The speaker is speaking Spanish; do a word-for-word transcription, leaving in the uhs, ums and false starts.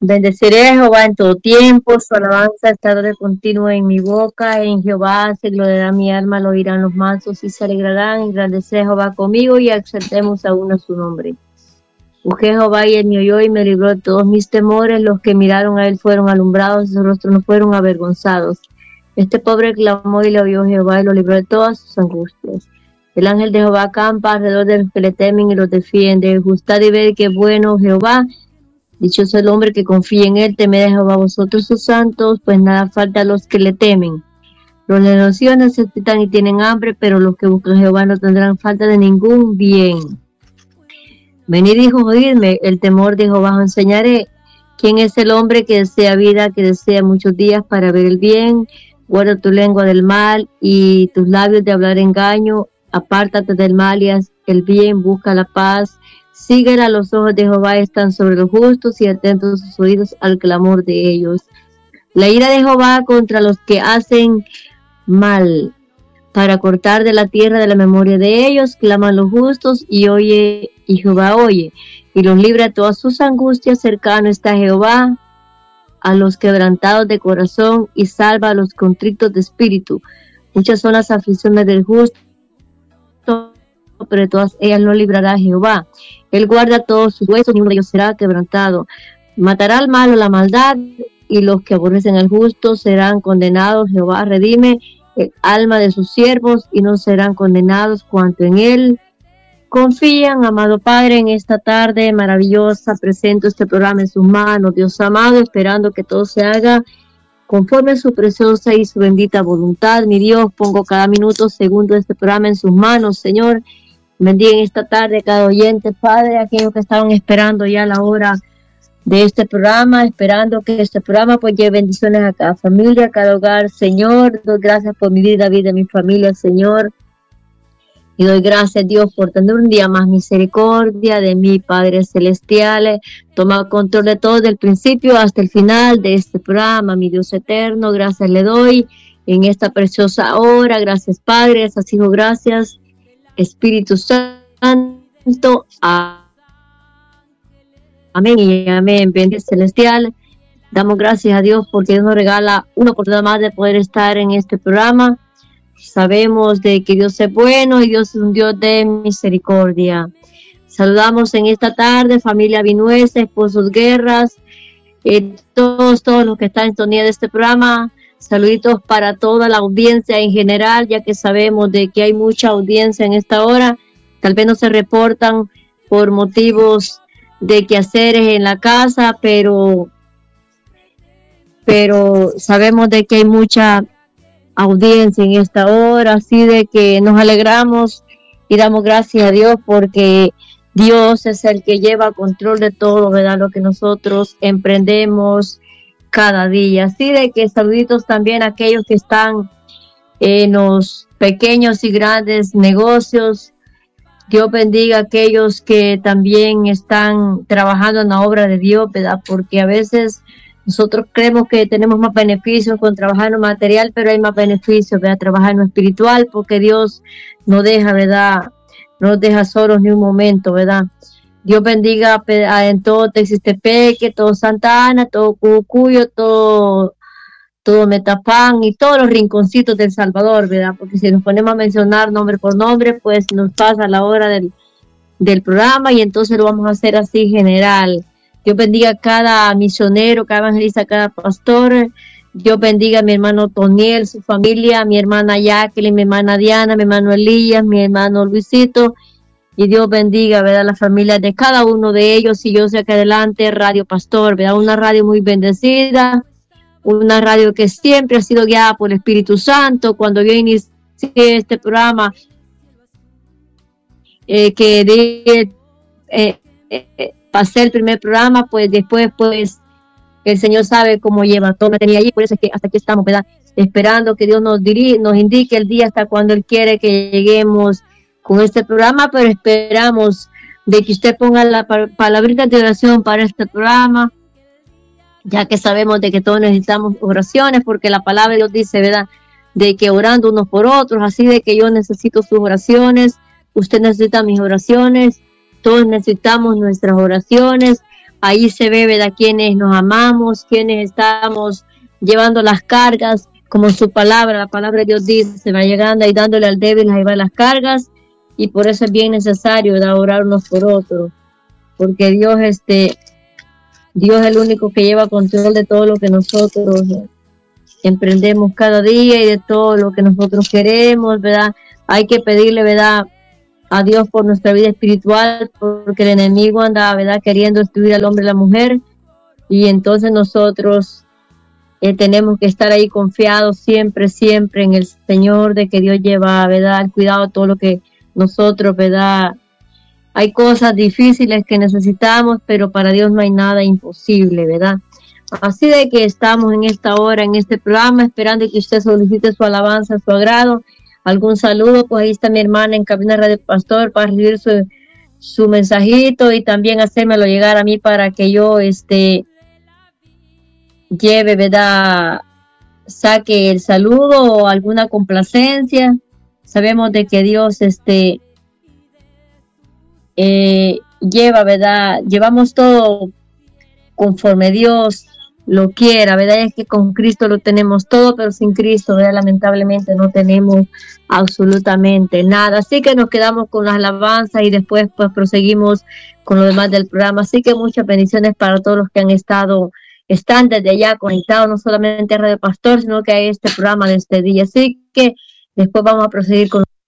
Bendeciré a Jehová en todo tiempo, su alabanza estará de continuo en mi boca. En Jehová se gloriará mi alma, lo oirán los mansos y se alegrarán. Engrandeceré a Jehová conmigo y exaltemos a uno su nombre. Busqué a Jehová y él me oyó y me libró de todos mis temores. Los que miraron a él fueron alumbrados y sus rostros no fueron avergonzados. Este pobre clamó y le oyó Jehová y lo libró de todas sus angustias. El ángel de Jehová acampa alrededor de los que le temen y los defiende. Gustad y ver qué bueno Jehová. Dichoso el hombre que confía en él. Temed a Jehová vosotros sus santos, pues nada falta a los que le temen. Los naciones necesitan y tienen hambre, pero los que buscan a Jehová no tendrán falta de ningún bien. Venid, hijos, oídme, el temor de Jehová os enseñaré. ¿Quién es el hombre que desea vida, que desea muchos días para ver el bien? Guarda tu lengua del mal y tus labios de hablar engaño. Apártate del mal y haz el bien, busca la paz. Síguela, los ojos de Jehová están sobre los justos y atentos sus oídos al clamor de ellos. La ira de Jehová contra los que hacen mal, para cortar de la tierra de la memoria de ellos, claman los justos y oye, y Jehová oye, y los libra de todas sus angustias. Cercano está Jehová a los quebrantados de corazón y salva a los contritos de espíritu. Muchas son las aflicciones del justo, pero de todas ellas no librará Jehová. Él guarda todos sus huesos, ninguno de ellos será quebrantado. Matará al malo la maldad, y los que aborrecen al justo serán condenados. Jehová redime el alma de sus siervos, y no serán condenados cuanto en él confían. Amado Padre, en esta tarde maravillosa presento este programa en sus manos, Dios amado, esperando que todo se haga conforme a su preciosa y su bendita voluntad. Mi Dios, pongo cada minuto, segundo de este programa en sus manos, Señor. Bendiga en esta tarde a cada oyente, Padre, aquellos que estaban esperando ya la hora de este programa, esperando que este programa pues lleve bendiciones a cada familia, a cada hogar, Señor. Doy gracias por mi vida, vida de mi familia, Señor. Y doy gracias, Dios, por tener un día más misericordia de mi Padre Celestial. Toma control de todo, desde el principio hasta el final de este programa, mi Dios eterno. Gracias le doy en esta preciosa hora. Gracias, Padre. Gracias, Hijo. Gracias, Espíritu Santo. Amén y amén. Bendito Celestial. Damos gracias a Dios porque Dios nos regala una oportunidad más de poder estar en este programa. Sabemos de que Dios es bueno y Dios es un Dios de misericordia. Saludamos en esta tarde, familia Vinuesa, esposos Guerras, eh, todos, todos los que están en sintonía de este programa. Saluditos para toda la audiencia en general, ya que sabemos de que hay mucha audiencia en esta hora. Tal vez no se reportan por motivos de quehaceres en la casa, pero, pero sabemos de que hay mucha audiencia en esta hora, así de que nos alegramos y damos gracias a Dios porque Dios es el que lleva control de todo, ¿verdad? Lo que nosotros emprendemos cada día. Así de que saluditos también a aquellos que están en los pequeños y grandes negocios. Dios bendiga a aquellos que también están trabajando en la obra de Dios, ¿verdad? Porque a veces nosotros creemos que tenemos más beneficios con trabajar en lo material, pero hay más beneficios, ¿verdad? Trabajar en lo espiritual, porque Dios no deja, ¿verdad? No nos deja solos ni un momento, ¿verdad? Dios bendiga en todo Texistepeque, todo Santa Ana, todo Cucuyo, todo, todo Metapán y todos los rinconcitos del Salvador, ¿verdad? Porque si nos ponemos a mencionar nombre por nombre, pues nos pasa la hora del, del programa y entonces lo vamos a hacer así general. Dios bendiga a cada misionero, cada evangelista, cada pastor. Dios bendiga a mi hermano Toniel, su familia, a mi hermana Jacqueline, mi hermana Diana, mi hermano Elías, mi hermano Luisito. Y Dios bendiga, ¿verdad?, la familia de cada uno de ellos. Y yo sé que adelante, Radio Pastor, ¿verdad? Una radio muy bendecida, una radio que siempre ha sido guiada por el Espíritu Santo. Cuando yo inicié este programa, eh, que de, eh, eh, pasé el primer programa, pues después, pues, el Señor sabe cómo lleva todo, me tenía allí, por eso es que hasta aquí estamos, ¿verdad? Esperando que Dios nos dirige, nos indique el día hasta cuando Él quiere que lleguemos con este programa, pero esperamos de que usted ponga la palabrita de oración para este programa, ya que sabemos de que todos necesitamos oraciones, porque la palabra de Dios dice, ¿verdad?, de que orando unos por otros, así de que yo necesito sus oraciones, usted necesita mis oraciones, todos necesitamos nuestras oraciones, ahí se ve, ¿verdad?, quienes nos amamos, quienes estamos llevando las cargas, como su palabra, la palabra de Dios dice, se va llegando y dándole al débil a llevar las cargas, y por eso es bien necesario, ¿verdad?, orar unos por otros, porque Dios, este, Dios es el único que lleva control de todo lo que nosotros emprendemos cada día y de todo lo que nosotros queremos, ¿verdad? Hay que pedirle, ¿verdad?, a Dios por nuestra vida espiritual, porque el enemigo anda, ¿verdad?, queriendo destruir al hombre y la mujer, y entonces nosotros eh, tenemos que estar ahí confiados siempre, siempre en el Señor, de que Dios lleva, ¿verdad?, al cuidado de todo lo que nosotros, ¿verdad? Hay cosas difíciles que necesitamos, pero para Dios no hay nada imposible, ¿verdad? Así de que estamos en esta hora, en este programa, esperando que usted solicite su alabanza, su agrado, algún saludo, pues ahí está mi hermana en cabina Radio Pastor para recibir su, su mensajito y también hacérmelo llegar a mí para que yo este lleve, ¿verdad?, saque el saludo o alguna complacencia. Sabemos de que Dios este eh, lleva, ¿verdad?, llevamos todo conforme Dios lo quiera, ¿verdad? Es que con Cristo lo tenemos todo, pero sin Cristo, ¿verdad?, lamentablemente no tenemos absolutamente nada. Así que nos quedamos con las alabanzas y después pues proseguimos con lo demás del programa. Así que muchas bendiciones para todos los que han estado, están desde allá conectados, no solamente a Radio Pastor, sino que a este programa de este día. Así que después vamos a proseguir con